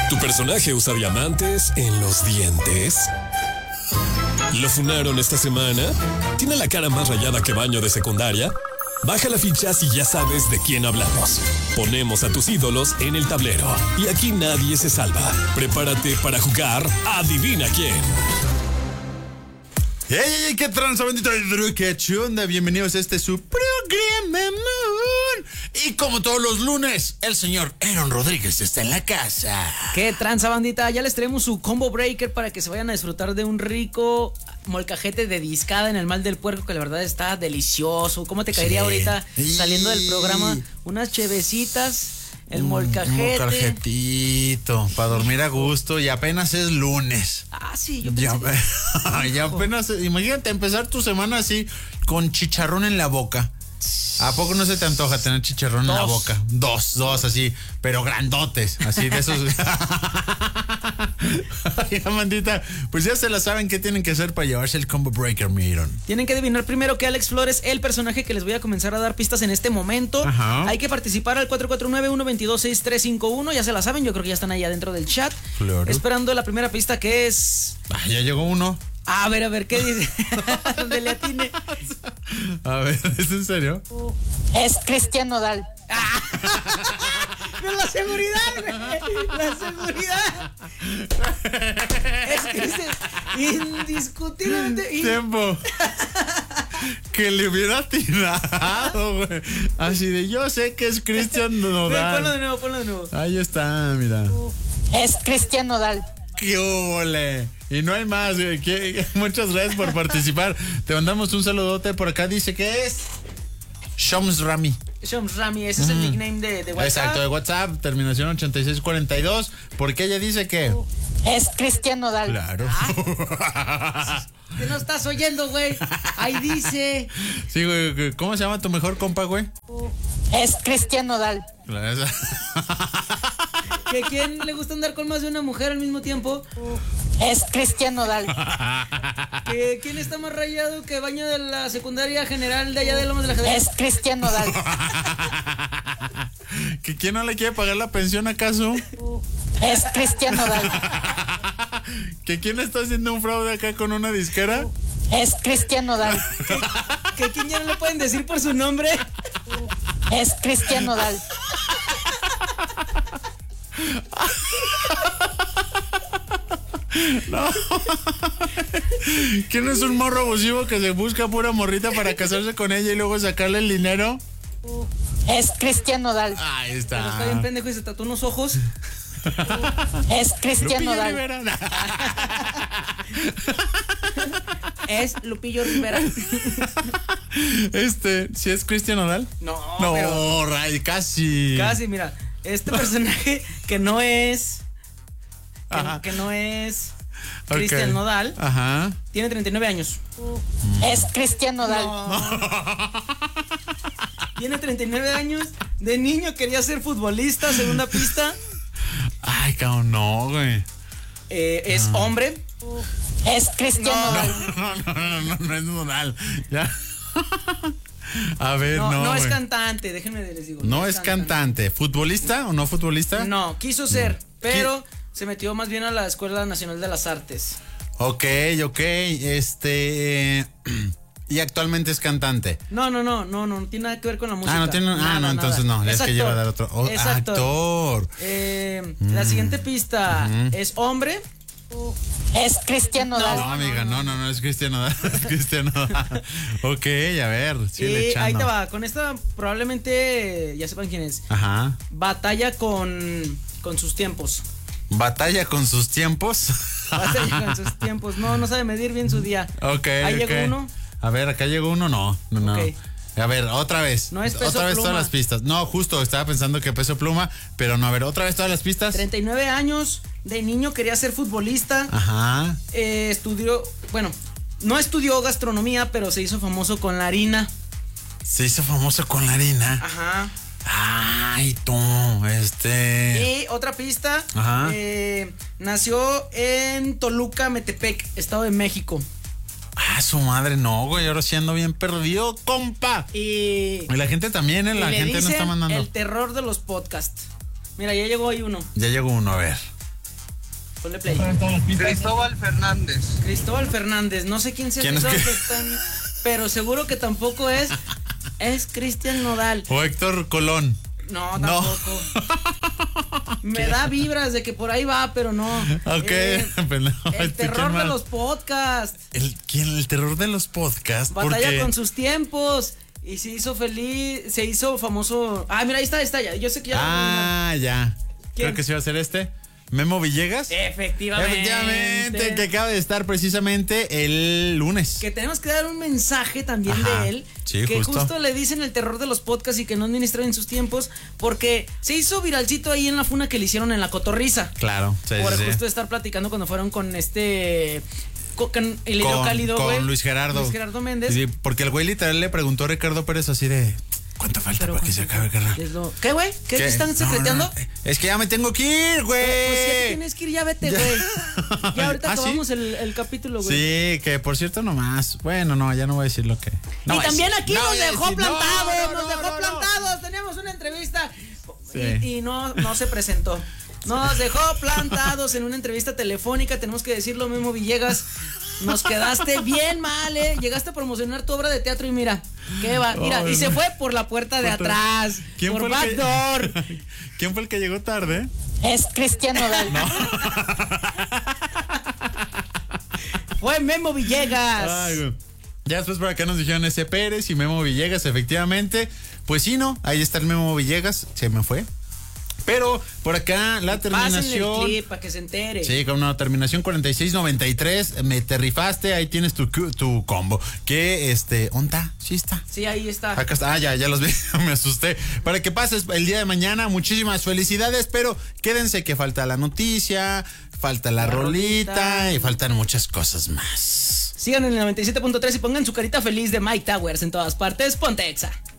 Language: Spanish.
¿Tu personaje usa diamantes en los dientes? ¿Lo funaron esta semana? ¿Tiene la cara más rayada que baño de secundaria? Baja la ficha si ya sabes de quién hablamos. Ponemos a tus ídolos en el tablero y aquí nadie se salva. Prepárate para jugar Adivina quién. ¡Ey! ¡Qué tranza, bendito! ¡Qué chunda! Bienvenidos a este su programa. Y como todos los lunes, el señor Aaron Rodríguez está en la casa. ¡Qué tranza, bandita! Ya les traemos su combo breaker para que se vayan a disfrutar de un rico molcajete de discada en el mal del puerco, que la verdad está delicioso. ¿Cómo te caería ahorita saliendo del programa? Unas chevecitas, el molcajete. Un molcajetito, para dormir a gusto, y apenas es lunes. Ah, sí, yo pensé ya apenas, imagínate empezar tu semana así, con chicharrón en la boca. ¿A poco no se te antoja tener chicharrón en la boca? Dos, así, pero grandotes, así de esos. Ay, Amandita, pues ya se la saben qué tienen que hacer para llevarse el combo breaker, miren. Tienen que adivinar primero que Alex Flores, el personaje que les voy a comenzar a dar pistas en este momento. Ajá. Hay que participar al 449-122-6351. Ya se la saben, yo creo que ya están ahí adentro del chat. Claro. Esperando la primera pista, que es... Ya llegó uno. A ver, ¿qué dice? Donde le atine. A ver, ¿es en serio? Es Cristian Nodal. ¡No, la seguridad, güey! ¡La seguridad! Es indiscutiblemente... Tiempo. Que le hubiera tirado, güey. Así de, yo sé que es Cristian Nodal. Ponlo de nuevo. Ahí está, mira. Es Cristian Nodal. ¡Qué ole! Y no hay más, güey. Muchas gracias por participar. Te mandamos un saludote. Por acá dice que es Shams Rami. Shams Rami, ese es el nickname de WhatsApp. Exacto, de WhatsApp, terminación 8642. Porque ella dice que... Es Cristian Nodal. Claro. Que no estás oyendo, güey. Ahí dice. Sí, güey. ¿Cómo se llama tu mejor compa, güey? Es Cristian Nodal. Claro. ¿Que quién le gusta andar con más de una mujer al mismo tiempo? Es Cristian Nodal. ¿Que quién está más rayado que baño de la secundaria general de allá de Lomas de la Jadera? Es Cristian Nodal. ¿Que quién no le quiere pagar la pensión acaso? Es Cristian Nodal. ¿Que quién está haciendo un fraude acá con una disquera? Es Cristian Nodal. ¿Que quién ya no le pueden decir por su nombre? Es Cristian Nodal. No. ¿Quién es un morro abusivo que se busca pura morrita para casarse con ella y luego sacarle el dinero? Es Cristian Nodal. Ahí Pero está está. bien pendejo y se tatuó unos ojos. Es Cristian Lupillo Nodal. Rivera. Es Lupillo Rivera. ¿Sí es Cristian Nodal? No, No, Ray, casi. Casi, mira. Este personaje que no es... Ajá. Que no es... Ok. Cristian Nodal. Ajá. Tiene 39 años. Es Cristian Nodal. Tiene 39 años. De niño quería ser futbolista. Segunda pista. Ay, cabrón, no, güey. Es hombre. Es Cristian Nodal. No es Nodal. Ya. A ver, No es güey. cantante, déjenme les digo. No es cantante. ¿Futbolista o no futbolista? No, quiso ser, pero se metió más bien a la Escuela Nacional de las Artes. Ok. Y actualmente es cantante. No tiene nada que ver con la música. No tiene. Nada, entonces nada. no. Es que lleva a dar otro. Es actor. La siguiente pista es hombre. Es Cristian Nodal. No, amiga, no es Cristian Nodal. Es Cristian Nodal. Ok, a ver, sigue echando. Ahí te va. Con esta probablemente ya sepan quién es. Ajá. Batalla con sus tiempos. Batalla con sus tiempos. Batalla con sus tiempos. No sabe medir bien su día. Ok. Ahí llegó uno. A ver, acá llegó uno, no. Ok. A ver, otra vez. No es Peso Otra vez Pluma. todas las pistas. No, justo, estaba pensando que Peso Pluma, pero no, a ver, otra vez todas las pistas. 39 años, de niño quería ser futbolista. Ajá. No estudió gastronomía, pero se hizo famoso con la harina. Se hizo famoso con la harina. Ajá. Ay, tú, Y otra pista. Ajá. Nació en Toluca, Metepec, Estado de México. Su madre, no, güey, ahora sí ando bien perdido, compa. Y la gente también, la le gente no está dicen mandando. el terror de los podcasts. Mira, ya llegó ahí uno. Ya llegó uno, a ver. Ponle play. Cristóbal Fernández. Cristóbal Fernández, no sé quién sea ¿Quién es Cristóbal que- Fernández, pero seguro que tampoco es Cristian Nodal. O Héctor Colón. No, No. tampoco. Me da vibras de que por ahí va, pero no. Ok, pero no, El ¿quién terror de más? los podcasts. El terror de los podcasts. Batalla porque con sus tiempos. Y se hizo feliz, se hizo famoso. Ah, mira, ahí está ya. Yo sé que ya. Ah, ya. ¿Quién? Creo que sí va a ser este. Memo Villegas. Efectivamente. Efectivamente, que acaba de estar precisamente el lunes. Que tenemos que dar un mensaje también Ajá, de él. sí, que justo. justo le dicen el terror de los podcasts y que no administran en sus tiempos. Porque se hizo viralcito ahí en la funa que le hicieron en la cotorriza. Claro, sí, Por sí, sí. justo estar platicando cuando fueron con con el Hideo Cálido, güey. Con Luis Gerardo. Luis Gerardo Méndez. Sí, porque el güey literal le preguntó a Ricardo Pérez así de ¿cuánto falta Pero para que se acabe, carnal? ¿Qué, güey? ¿Qué te están secreteando? Es que ya me tengo que ir, güey. Pues si ya te tienes que ir, ya vete, Ya. güey. Ya ahorita ¿Ah, sí? acabamos el capítulo, güey. Sí, que por cierto nomás. Bueno, no, ya no voy a decir lo que. No y voy a también decir. aquí No nos voy a dejó decir. plantados, No, nos dejó no. plantados. Teníamos una entrevista Sí. y no se presentó. Nos dejó plantados en una entrevista telefónica, tenemos que decirlo, Memo Villegas. Nos quedaste bien mal, Llegaste a promocionar tu obra de teatro y mira, ¿qué va? Mira, Ay, y se no. fue por la puerta de atrás, por fue el que- backdoor. ¿Quién fue el que llegó tarde? Es Cristian Nodal. Fue Memo Villegas. Ay, güey. Ya después por acá nos dijeron ese Pérez y Memo Villegas, efectivamente. Pues sí, ¿no? Ahí está el Memo Villegas, se me fue. Pero por acá la Pásenle el terminación. clip para que se entere. Sí, con una terminación 4693. Me te rifaste, ahí tienes tu combo. Que ¿onda? Sí está. Sí, ahí está. Acá está. Ah, ya los vi, me asusté. Para que pases el día de mañana, muchísimas felicidades, pero quédense que falta la noticia, falta la rolita rolita. y faltan muchas cosas más. Sigan en el 97.3 y pongan su carita feliz de Mike Towers en todas partes. Ponte Exa.